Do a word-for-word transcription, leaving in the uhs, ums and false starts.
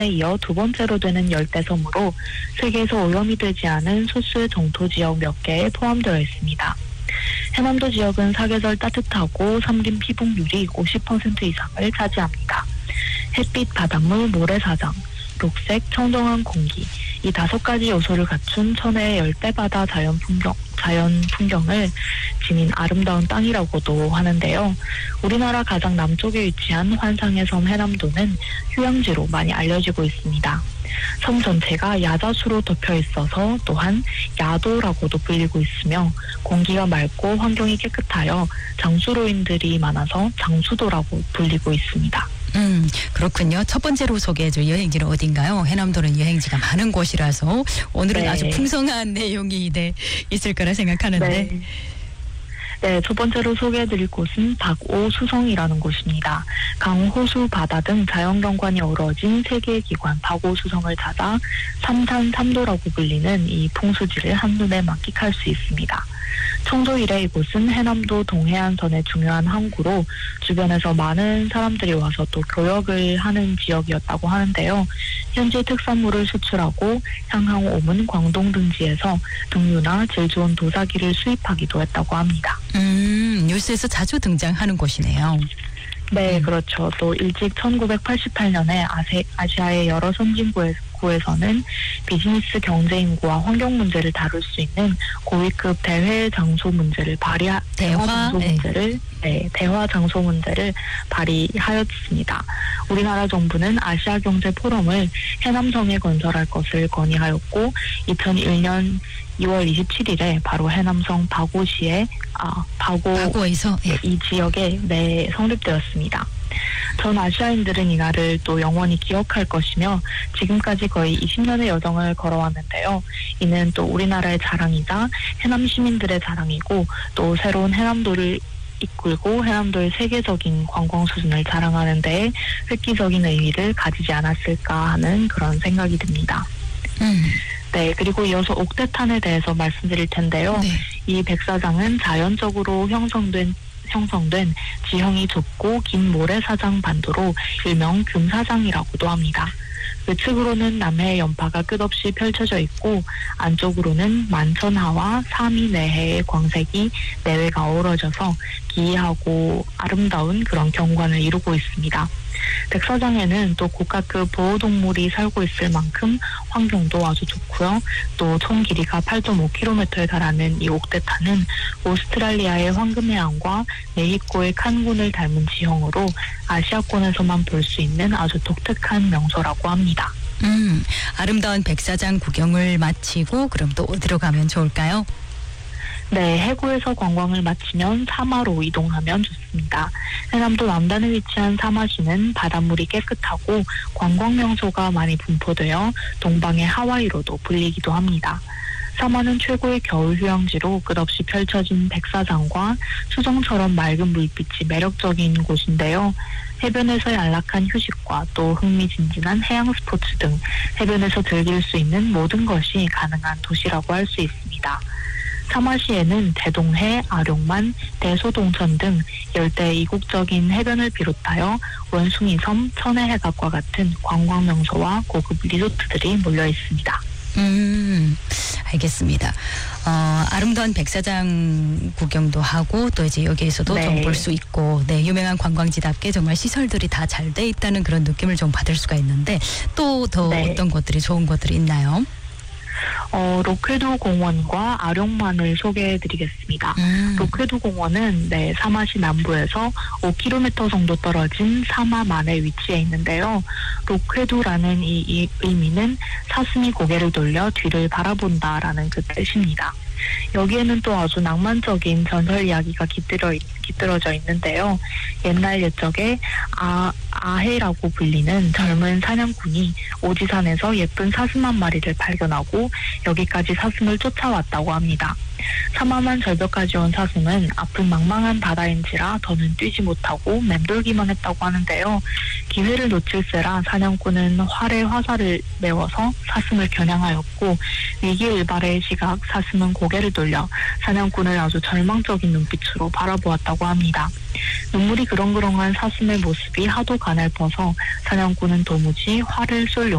이어 두 번째로 되는 열대섬으로 세계에서 오염이 되지 않은 소수 정토 지역 몇 개에 포함되어 있습니다. 해남도 지역은 사계절 따뜻하고 삼긴 피복률이 오십 퍼센트 이상을 차지합니다. 햇빛, 바닷물, 모래사장, 녹색, 청정한 공기, 이 다섯 가지 요소를 갖춘 천혜의 열대바다 자연 풍경, 자연 풍경을 지닌 아름다운 땅이라고도 하는데요. 우리나라 가장 남쪽에 위치한 환상의 섬 해남도는 휴양지로 많이 알려지고 있습니다. 섬 전체가 야자수로 덮여 있어서 또한 야도라고도 불리고 있으며 공기가 맑고 환경이 깨끗하여 장수로인들이 많아서 장수도라고 불리고 있습니다. 음, 그렇군요. 첫 번째로 소개해줄 여행지는 어딘가요? 해남도는 여행지가 많은 곳이라서 오늘은 네. 아주 풍성한 내용이 네, 있을 거라 생각하는데. 네. 네, 첫 번째로 소개해드릴 곳은 박오수성이라는 곳입니다. 강호수 바다 등 자연경관이 어우러진 세계의 기관 박오수성을 찾아 삼산삼도라고 불리는 이 풍수지를 한눈에 만끽할 수 있습니다. 청소 이래 이곳은 해남도 동해안선의 중요한 항구로 주변에서 많은 사람들이 와서 또 교역을 하는 지역이었다고 하는데요. 현지 특산물을 수출하고 향항, 오문, 광동 등지에서 등유나 질 좋은 도자기를 수입하기도 했다고 합니다. 음, 뉴스에서 자주 등장하는 곳이네요. 네, 음. 그렇죠. 또 일찍 천구백팔십팔 년에 아세, 아시아의 여러 선진국에서는 비즈니스 경제 인구와 환경 문제를 다룰 수 있는 고위급 대회 장소 문제를 발의하 대화, 대화 장소 네. 문제를 네, 대화 장소 문제를 발의하였습니다. 우리나라 정부는 아시아 경제 포럼을 해남성에 건설할 것을 건의하였고 이천일 년 이월 이십칠일에 바로 해남성 박오시에 아 박오 박오에서 예. 이 지역에 네, 성립되었습니다. 전 아시아인들은 이날을 또 영원히 기억할 것이며 지금까지 거의 이십 년의 여정을 걸어왔는데요. 이는 또 우리나라의 자랑이자 해남 시민들의 자랑이고 또 새로운 해남도를 이끌고 해남도의 세계적인 관광 수준을 자랑하는 데에 획기적인 의미를 가지지 않았을까 하는 그런 생각이 듭니다. 음. 네, 그리고 이어서 옥대탄에 대해서 말씀드릴 텐데요. 네. 이 백사장은 자연적으로 형성된 형성된 지형이 좁고 긴 모래사장 반도로 일명 금사장이라고도 합니다. 외측으로는 남해의 연파가 끝없이 펼쳐져 있고 안쪽으로는 만천하와 삼위내해의 광색이 내외가 어우러져서 기이하고 아름다운 그런 경관을 이루고 있습니다. 백사장에는 또 국가급 보호동물이 살고 있을 만큼 환경도 아주 좋고요. 또 총 길이가 팔 점 오 킬로미터에 달하는 이 옥대탄은 오스트랄리아의 황금해안과 멕시코의 칸군을 닮은 지형으로 아시아권에서만 볼 수 있는 아주 독특한 명소라고 합니다. 음, 아름다운 백사장 구경을 마치고 그럼 또 어디로 가면 좋을까요? 네, 해구에서 관광을 마치면 사마로 이동하면 좋습니다. 해남도 남단에 위치한 사마시는 바닷물이 깨끗하고 관광 명소가 많이 분포되어 동방의 하와이로도 불리기도 합니다. 사마는 최고의 겨울 휴양지로 끝없이 펼쳐진 백사장과 수정처럼 맑은 물빛이 매력적인 곳인데요. 해변에서의 안락한 휴식과 또 흥미진진한 해양 스포츠 등 해변에서 즐길 수 있는 모든 것이 가능한 도시라고 할 수 있습니다. 사마시에는 대동해, 아룡만, 대소동천 등 열대 이국적인 해변을 비롯하여 원숭이섬, 천혜해각과 같은 관광 명소와 고급 리조트들이 몰려 있습니다. 음, 알겠습니다. 어, 아름다운 백사장 구경도 하고 또 이제 여기에서도 네. 좀 볼 수 있고, 네, 유명한 관광지답게 정말 시설들이 다 잘 돼 있다는 그런 느낌을 좀 받을 수가 있는데 또 더 네. 어떤 것들이 좋은 것들이 있나요? 어, 로케도 공원과 아룡만을 소개해드리겠습니다. 음. 로케도 공원은 네, 사마시 남부에서 오 킬로미터 정도 떨어진 사마만에 위치해 있는데요. 로케도라는 이, 이 의미는 사슴이 고개를 돌려 뒤를 바라본다라는 그 뜻입니다. 여기에는 또 아주 낭만적인 전설 이야기가 깃들어, 깃들어져 있는데요. 옛날 옛적에 아, 아해라고 불리는 젊은 사냥꾼이 오지산에서 예쁜 사슴 한 마리를 발견하고 여기까지 사슴을 쫓아왔다고 합니다. 사마만 절벽까지 온 사슴은 앞은 망망한 바다인지라 더는 뛰지 못하고 맴돌기만 했다고 하는데요. 기회를 놓칠세라 사냥꾼은 활에 화살을 메워서 사슴을 겨냥하였고 위기일발의 시각 사슴은 고개를 돌려 사냥꾼을 아주 절망적인 눈빛으로 바라보았다고 합니다. 눈물이 그렁그렁한 사슴의 모습이 하도 가냘퍼서 사냥꾼은 도무지 활을 쏠